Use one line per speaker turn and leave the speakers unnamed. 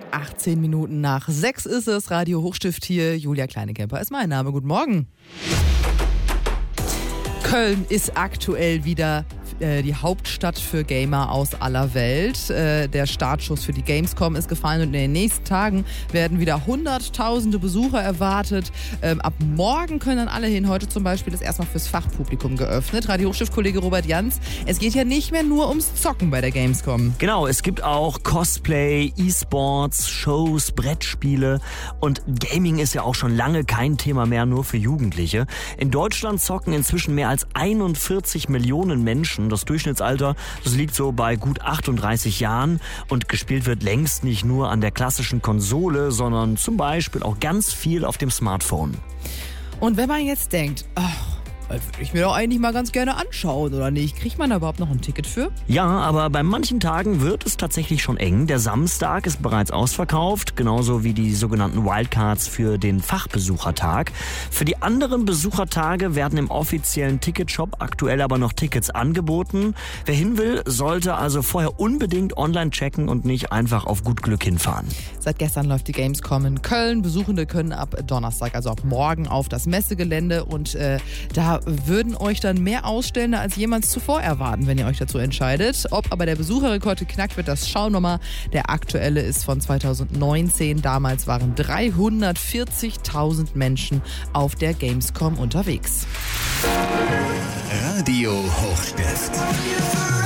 18 Minuten nach 6 ist es. Radio Hochstift hier. Julia Kleinekemper ist mein Name. Guten Morgen. Köln ist aktuell wieder die Hauptstadt für Gamer aus aller Welt. Der Startschuss für die Gamescom ist gefallen und in den nächsten Tagen werden wieder hunderttausende Besucher erwartet. Ab morgen können dann alle hin. Heute zum Beispiel ist erstmal fürs Fachpublikum geöffnet. Radio Hochstift-Kollege Robert Janz, es geht ja nicht mehr nur ums Zocken bei der Gamescom.
Genau, es gibt auch Cosplay, E-Sports, Shows, Brettspiele und Gaming ist ja auch schon lange kein Thema mehr nur für Jugendliche. In Deutschland zocken inzwischen mehr als 41 Millionen Menschen. Das Durchschnittsalter, das liegt so bei gut 38 Jahren und gespielt wird längst nicht nur an der klassischen Konsole, sondern zum Beispiel auch ganz viel auf dem Smartphone.
Und wenn man jetzt denkt, würde ich mir doch eigentlich mal ganz gerne anschauen, oder nicht? Kriegt man da überhaupt noch ein Ticket für?
Ja, aber bei manchen Tagen wird es tatsächlich schon eng. Der Samstag ist bereits ausverkauft, genauso wie die sogenannten Wildcards für den Fachbesuchertag. Für die anderen Besuchertage werden im offiziellen Ticketshop aktuell aber noch Tickets angeboten. Wer hin will, sollte also vorher unbedingt online checken und nicht einfach auf gut Glück hinfahren.
Seit gestern läuft die Gamescom in Köln. Besuchende können ab Donnerstag, also ab morgen, auf das Messegelände und da würden euch dann mehr Ausstellende als jemals zuvor erwarten, wenn ihr euch dazu entscheidet. Ob aber der Besucherrekord geknackt wird, das schauen wir mal. Der aktuelle ist von 2019. Damals waren 340.000 Menschen auf der Gamescom unterwegs.
Radio Hochstift.